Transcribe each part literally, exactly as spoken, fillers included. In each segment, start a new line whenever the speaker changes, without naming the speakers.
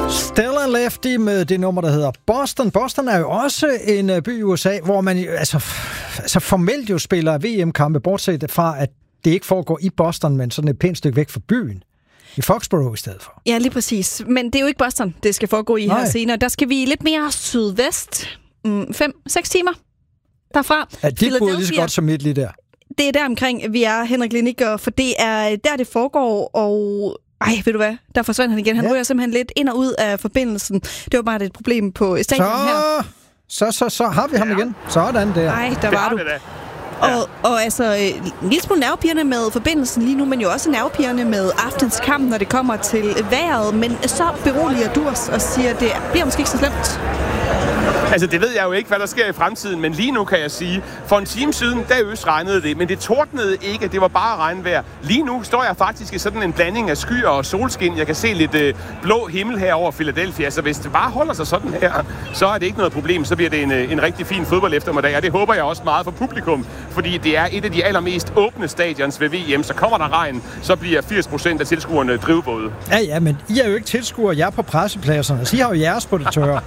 Stella Lefty med det nummer, der hedder Boston. Boston er jo også en by i U S A, hvor man altså, altså formelt jo spiller V M-kampe, bortset fra, at det ikke foregår i Boston, men sådan et pænt stykke væk fra byen. I Foxborough i stedet for.
Ja, lige præcis. Men det er jo ikke Boston, det skal foregå i Nej. her senere. Der skal vi lidt mere sydvest. Mm, fem, seks timer derfra.
Ja, dit bud lige så godt som mit lige der.
Det er der omkring, vi er, Henrik Liniger, for det er der, det foregår, og ej, ved du hvad? Der forsvandt han igen. Han ja. ryger simpelthen lidt ind og ud af forbindelsen. Det var bare et problem på stadion
så,
her.
Så, så, så har vi ham ja. igen. Sådan der.
Ej, der var du. Ja. Og, og altså, en lille smule nervepirrende med forbindelsen lige nu, men jo også nervepirrende med aftens kamp, når det kommer til vejret. Men så beroliger du os og siger, at det bliver måske ikke så slemt.
Altså, det ved jeg jo ikke, hvad der sker i fremtiden, men lige nu kan jeg sige, for en time siden, der øst regnede det, men det tordnede ikke, det var bare regnvejr. Lige nu står jeg faktisk i sådan en blanding af skyer og solskin. Jeg kan se lidt øh, blå himmel her over Philadelphia, så hvis det bare holder sig sådan her, så er det ikke noget problem, så bliver det en, en rigtig fin fodbold eftermiddag, og det håber jeg også meget for publikum, fordi det er et af de allermest åbne stadions ved V M, så kommer der regn, så bliver firs procent af tilskuerne drivvåde.
Ja, ja, men I er jo ikke tilskuere, jeg er på pressepladserne, så I har jo jeres på det tørre.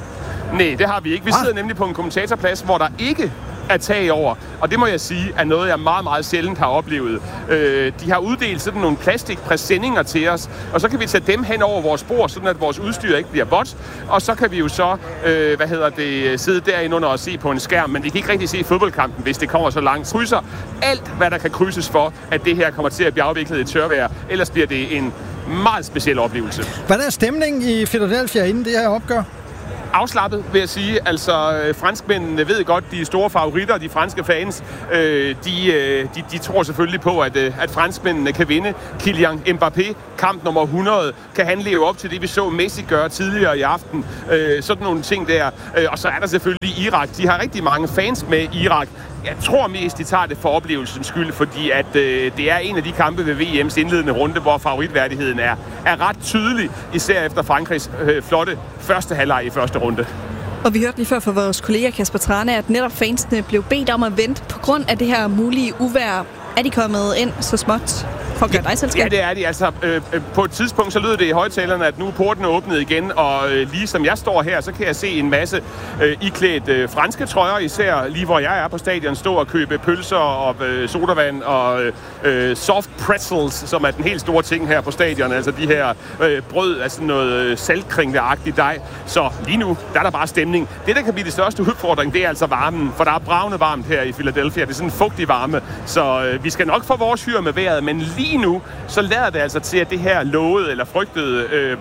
Nej, det har vi ikke. Vi sidder ah. nemlig på en kommentatorplads, hvor der ikke er tag over. Og det må jeg sige, er noget, jeg meget, meget sjældent har oplevet. Øh, de har uddelt sådan nogle plastikpræsendinger til os, og så kan vi tage dem hen over vores bord, sådan at vores udstyr ikke bliver vådt. Og så kan vi jo så, øh, hvad hedder det, sidde derinde under og se på en skærm, men vi kan ikke rigtig se fodboldkampen, hvis det kommer så langt. Krydser alt, hvad der kan krydses for, at det her kommer til at blive afviklet i tørvejr. Ellers bliver det en meget speciel oplevelse.
Hvad er stemningen i Philadelphia inden det her opgør?
Afslappet, vil jeg sige. Altså, øh, franskmændene ved godt, de er store favoritter, de franske fans. Øh, de, øh, de, de tror selvfølgelig på, at, øh, at franskmændene kan vinde. Kylian Mbappé, kamp nummer hundrede, kan han leve op til det, vi så Messi gøre tidligere i aften. Øh, sådan nogle ting der. Øh, og så er der selvfølgelig Irak. De har rigtig mange fans med Irak. Jeg tror mest, de tager det for oplevelsens skyld, fordi at, øh, det er en af de kampe ved V M's indledende runde, hvor favoritværdigheden er, er ret tydelig, især efter Frankrigs øh, flotte første halvleg i første runde.
Og vi hørte lige før fra vores kollega Kasper Trane, at netop fansene blev bedt om at vente på grund af det her mulige uvejr. Er de kommet ind så småt for at gøre dig selskab?
Ja, det er de. Altså, øh, på et tidspunkt så lød det i højtalerne, at nu er porten åbnet igen, og øh, lige som jeg står her, så kan jeg se en masse øh, iklædt øh, franske trøjer, især lige hvor jeg er på stadion, stå og købe pølser og øh, sodavand og øh, soft pretzels, som er den helt store ting her på stadion, altså de her øh, brød af sådan noget øh, saltkringleagtigt dej. Så lige nu, der er der bare stemning. Det, der kan blive det største udfordring, det er altså varmen, for der er bravende varmt her i Philadelphia. Det er sådan en fugtig varme, så øh, vi skal nok få vores hyre med vejret, men lige nu, så lader det altså til, at det her lovede eller frygtede øh,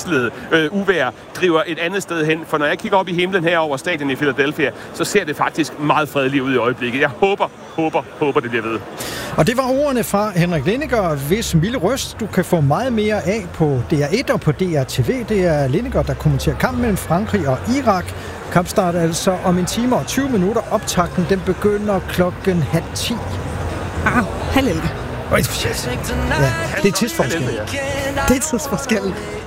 øh, uvejr driver et andet sted hen. For når jeg kigger op i himlen her over stadion i Philadelphia, så ser det faktisk meget fredeligt ud i øjeblikket. Jeg håber, håber, håber, det bliver ved.
Og det var ordene fra Henrik Liniger, hvis milde røst du kan få meget mere af på D R et og på D R T V. Det er Liniger, der kommenterer kampen mellem Frankrig og Irak. Kampstart altså om en time og tyve minutter. Optakten, den begynder klokken halv ti.
Ah, halv elleve.
Ja, det er tidsforskel.
Det er tidsforskel.